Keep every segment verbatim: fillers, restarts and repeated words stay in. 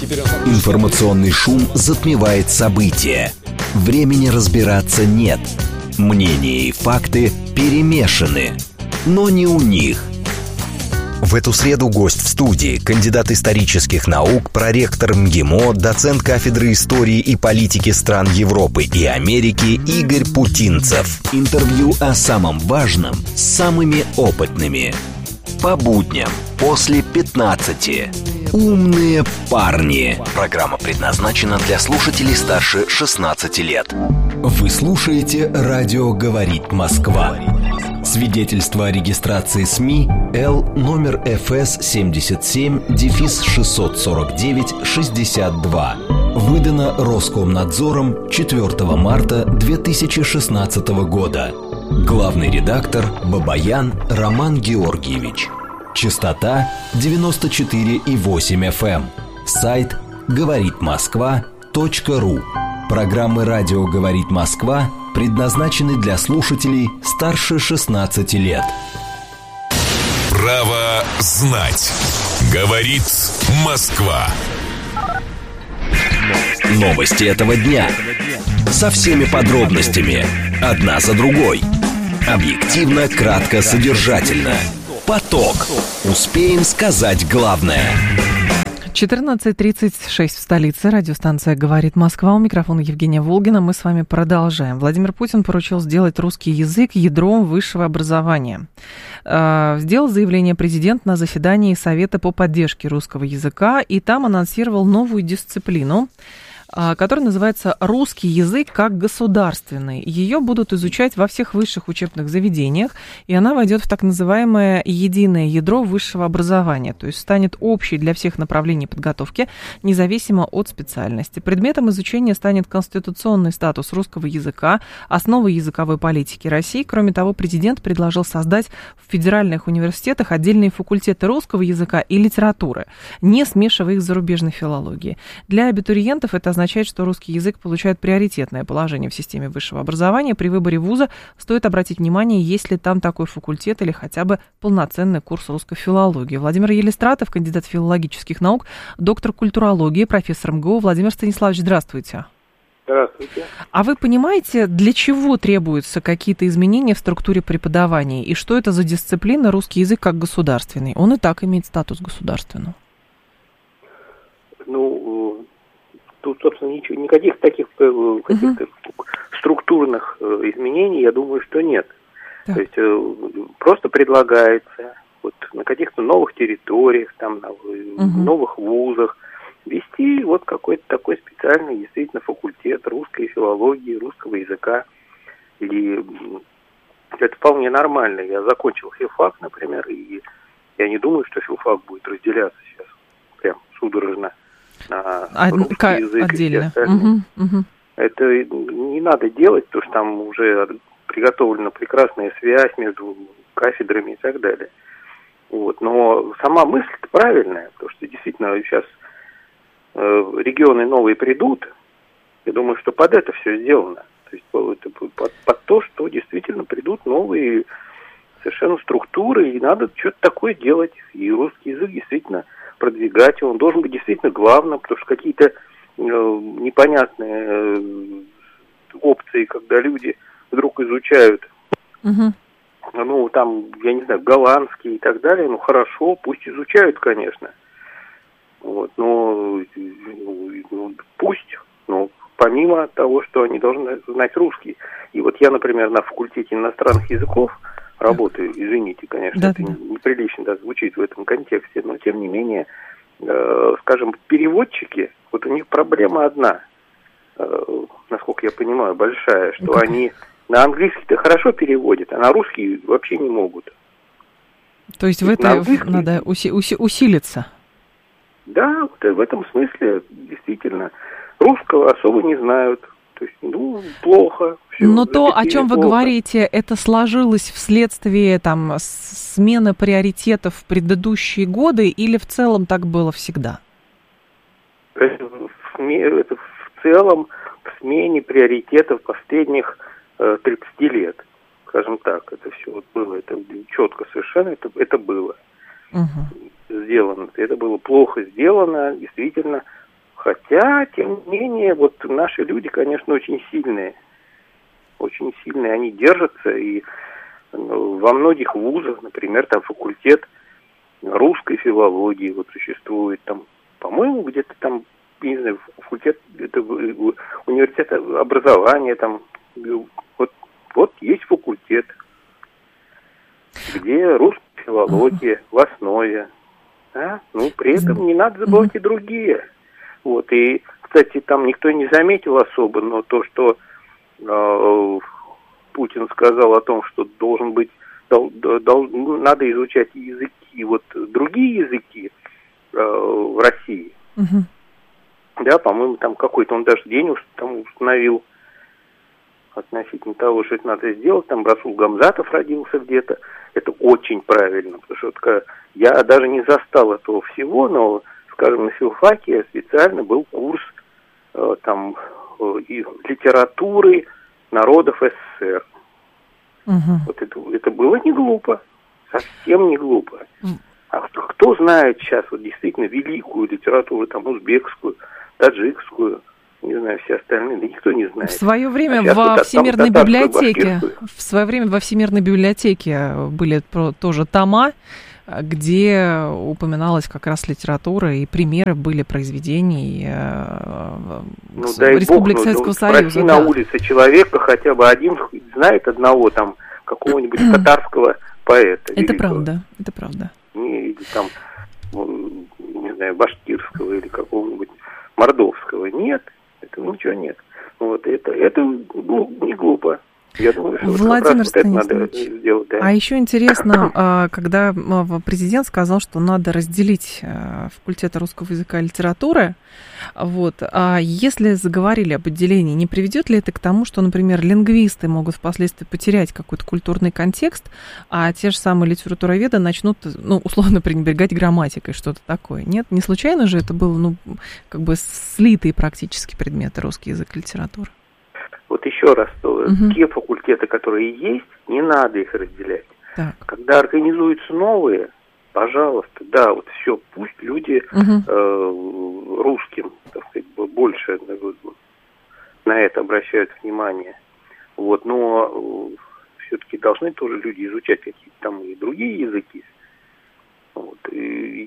Информационный шум затмевает события. Времени разбираться нет. Мнения и факты перемешаны. Но не у них. В эту среду гость в студии, кандидат исторических наук, проректор МГИМО, доцент кафедры истории и политики стран Европы и Америки Игорь Путинцев. Интервью о самом важном с самыми опытными. По будням после пятнадцати. Умные парни. Программа предназначена для слушателей старше шестнадцати лет. Вы слушаете «Радио говорит Москва». Свидетельство о регистрации СМИ Л номер эф эс семьдесят семь шестьсот сорок девять шестьдесят два. Выдано Роскомнадзором четвёртого марта две тысячи шестнадцатого года. Главный редактор Бабаян Роман Георгиевич. Частота девяносто четыре и восемь эф эм. Сайт говорит москва точка ру. Программы «Радио говорит Москва» предназначены для слушателей старше шестнадцати лет. Право знать. Говорит Москва. Новости этого дня. Со всеми подробностями. Одна за другой. Объективно, кратко, содержательно. Поток. Успеем сказать главное. четырнадцать тридцать шесть в столице. Радиостанция «Говорит Москва». У микрофона Евгения Волгина. Мы с вами продолжаем. Владимир Путин поручил сделать русский язык ядром высшего образования. Сделал заявление президент на заседании Совета по поддержке русского языка, и там анонсировал новую дисциплину, которая называется «Русский язык как государственный». Ее будут изучать во всех высших учебных заведениях, и она войдет в так называемое единое ядро высшего образования, то есть станет общей для всех направлений подготовки, независимо от специальности. Предметом изучения станет конституционный статус русского языка, основы языковой политики России. Кроме того, президент предложил создать в федеральных университетах отдельные факультеты русского языка и литературы, не смешивая их с зарубежной филологией. Для абитуриентов это означает, означает, что русский язык получает приоритетное положение в системе высшего образования. При выборе вуза стоит обратить внимание, есть ли там такой факультет или хотя бы полноценный курс русской филологии. Владимир Елистратов, кандидат филологических наук, доктор культурологии, профессор МГУ. Владимир Станиславович, здравствуйте. Здравствуйте. А вы понимаете, для чего требуются какие-то изменения в структуре преподавания? И что это за дисциплина русский язык как государственный? Он и так имеет статус государственного. Ну, тут, собственно, ничего, никаких таких каких-то uh-huh. структурных изменений, я думаю, что нет. Так. То есть просто предлагается вот на каких-то новых территориях, там, на uh-huh. новых вузах вести вот какой-то такой специальный действительно факультет русской филологии, русского языка. И это вполне нормально. Я закончил филфак, например, и я не думаю, что филфак будет разделяться сейчас прям судорожно на русский а, язык отдельно. И все остальное. Угу, угу. Это не надо делать, потому что там уже приготовлена прекрасная связь между кафедрами и так далее. Вот. Но сама мысль правильная, потому что действительно сейчас э, регионы новые придут. Я думаю, что под это все сделано. То есть это под, под то, что действительно придут новые совершенно структуры, и надо что-то такое делать. И русский язык действительно продвигать, он должен быть действительно главным, потому что какие-то э, непонятные э, опции, когда люди вдруг изучают, uh-huh. ну, там, я не знаю, голландский и так далее, ну, хорошо, пусть изучают, конечно, вот, но ну, пусть, но помимо того, что они должны знать русский. И вот я, например, на факультете иностранных языков работаю, извините, конечно, да, это да. неприлично да, звучит в этом контексте, но тем не менее, э, скажем, переводчики, вот у них проблема одна, э, насколько я понимаю, большая, что okay. они на английский-то хорошо переводят, а на русский вообще не могут. То есть в это надо уси- уси- усилиться? Да, вот в этом смысле действительно русского особо не знают. То есть, ну, плохо. Все, но то, о чем плохо. Вы говорите, это сложилось вследствие там, смены приоритетов в предыдущие годы или в целом так было всегда? Это в, это в целом в смене приоритетов последних э, тридцати лет, скажем так. Это все вот было, это четко совершенно, это, это было угу. сделано. Это было плохо сделано, действительно, Хотя, тем не менее, вот наши люди, конечно, очень сильные. Очень сильные, они держатся, и ну, во многих вузах, например, там факультет русской филологии вот существует, там, по-моему, где-то там, не знаю, факультет, это университет образования, там, вот, вот есть факультет, где русская филология в основе, да? Ну, при этом не надо забывать и другие. Вот, и, кстати, там никто не заметил особо, но то, что э, Путин сказал о том, что должен быть, дол, дол, надо изучать языки, вот другие языки э, в России. Угу. Да, по-моему, там какой-то он даже день уж там установил относительно того, что это надо сделать. Там Расул Гамзатов родился где-то. Это очень правильно, потому что вот, я даже не застал этого всего, но, скажем, на филфаке специально был курс э, там э, литературы народов СССР. Угу. Вот это, это было не глупо, совсем не глупо. Угу. А кто, кто знает сейчас вот действительно великую литературу, там, узбекскую, таджикскую, не знаю, все остальные, да никто не знает. В свое время а во вот Всемирной библиотеке, в свое время во Всемирной библиотеке были тоже тома, где упоминалась как раз литература, и примеры были произведений ну, Республики Бог, Советского ну, Союза. Спроси да. на улице человека, хотя бы один знает одного там какого-нибудь татарского поэта. Это великого. правда, это правда. Не, или там, не знаю, башкирского или какого-нибудь мордовского. Нет, этого ничего нет. Вот это, это ну, не глупо. Я думаю, что Владимир вот это надо сделать. Да. А еще интересно, когда президент сказал, что надо разделить факультеты русского языка и литературы, вот, а если заговорили об отделении, не приведет ли это к тому, что, например, лингвисты могут впоследствии потерять какой-то культурный контекст, а те же самые литературоведы начнут, ну, условно пренебрегать грамматикой, что-то такое? Нет? Не случайно же это было, ну, как бы слитые практически предметы русский язык и литература? Вот еще раз, то угу. те факультеты, которые есть, не надо их разделять. Так. Когда организуются новые, пожалуйста, да, вот все, пусть люди угу. э, русским, так сказать, больше на это обращают внимание. Вот, но э, все-таки должны тоже люди изучать какие-то там и другие языки. Вот, и,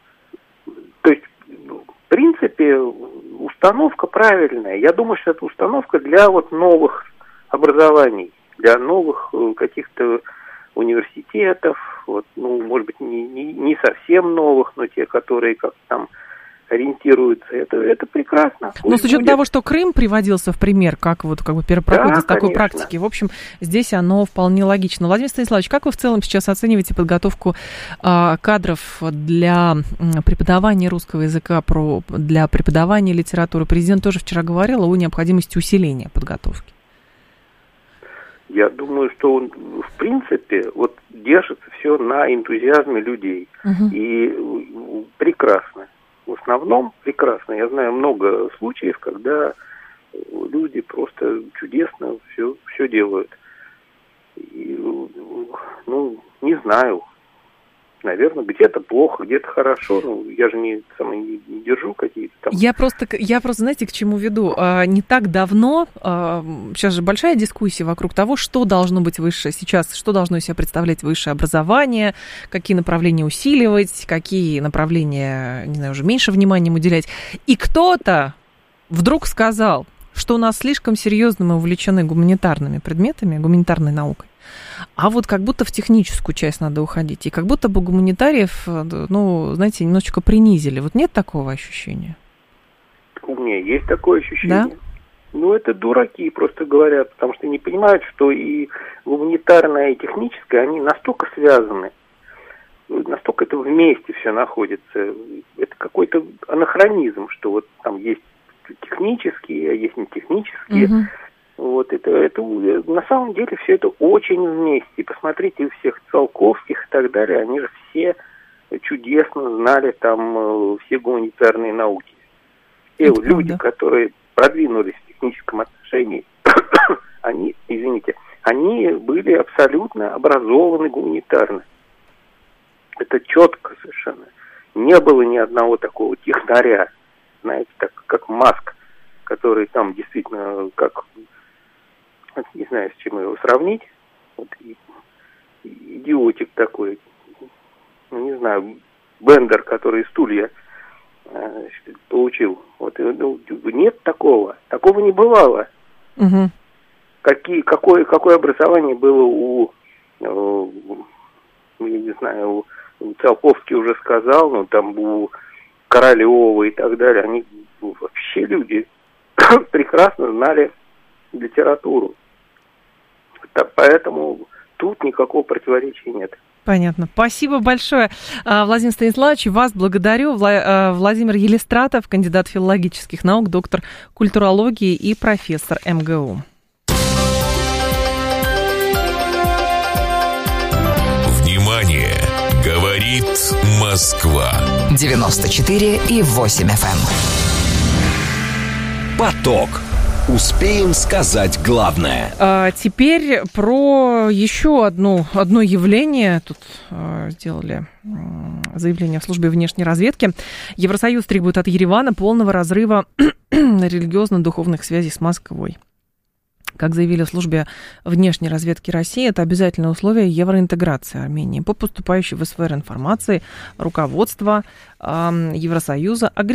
то есть, в принципе, установка правильная. Я думаю, что это установка для вот новых образований, для новых каких-то университетов, вот, ну, может быть, не, не, не совсем новых, но те, которые как-то там ориентируются. Это, это прекрасно. Ну, с учетом будет. того, что Крым приводился в пример, как вот как бы первопроходец да, такой практики, в общем, здесь оно вполне логично. Владимир Станиславович, как вы в целом сейчас оцениваете подготовку э, кадров для преподавания русского языка, про, для преподавания литературы? Президент тоже вчера говорил о необходимости усиления подготовки. Я думаю, что он, в принципе, вот держится все на энтузиазме людей. Угу. И прекрасно. В основном прекрасно. Я знаю много случаев, когда люди просто чудесно все, все делают. И, ну, не знаю. Наверное, где-то плохо, где-то хорошо. Ну, я же не, сам, не, не держу какие-то там... Я просто, я просто, знаете, к чему веду? А, не так давно, а, сейчас же большая дискуссия вокруг того, что должно быть высшее сейчас, что должно из себя представлять высшее образование, какие направления усиливать, какие направления, не знаю, уже меньше внимания уделять. И кто-то вдруг сказал, что у нас слишком серьезно мы увлечены гуманитарными предметами, гуманитарной наукой. А вот как будто в техническую часть надо уходить. И как будто бы гуманитариев, ну, знаете, немножечко принизили. Вот нет такого ощущения? У меня есть такое ощущение. Да? Ну, это дураки просто говорят, потому что не понимают, что и гуманитарное, и техническое, они настолько связаны, настолько это вместе все находится. Это какой-то анахронизм, что вот там есть технические, а есть не технические. Угу. Вот это, это на самом деле все это очень вместе. Посмотрите, у всех Циолковских и так далее, они же все чудесно знали там все гуманитарные науки. Те это люди, правда. Которые продвинулись в техническом отношении, они, извините, они были абсолютно образованы гуманитарно. Это четко совершенно. Не было ни одного такого технаря знаете, так как Маск, который там действительно, как, не знаю, с чем его сравнить, вот, идиотик такой, ну, не знаю, Бендер, который стулья э, получил. Вот, ну, нет такого, такого не бывало. Угу. Какие, какое, какое образование было у, у, я не знаю, у, у Циолковский уже сказал, ну, там у Королева и так далее, они ну, вообще люди прекрасно знали литературу. Поэтому тут никакого противоречия нет. Понятно. Спасибо большое, Владимир Станиславович. Вас благодарю. Владимир Елистратов, кандидат филологических наук, доктор культурологии и профессор эм гэ у. Внимание! Говорит Москва. девяносто четыре и восемь эф эм. Поток. Успеем сказать главное. А теперь про еще одну, одно явление. Тут э, сделали э, заявление в службе внешней разведки. Евросоюз требует от Еревана полного разрыва религиозно-духовных связей с Москвой. Как заявили в службе внешней разведки России, это обязательное условие евроинтеграции Армении. По поступающей в эс вэ эр информации руководство э, Евросоюза